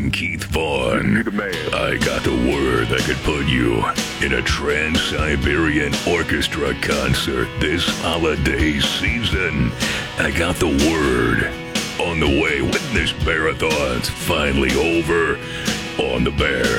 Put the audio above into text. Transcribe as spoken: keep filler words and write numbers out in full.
I'm Keith Vaughn. You the man. I got the word that could put you in a Trans-Siberian Orchestra concert this holiday season. I got the word. On the way, witness Bearathon's finally over on the Bear.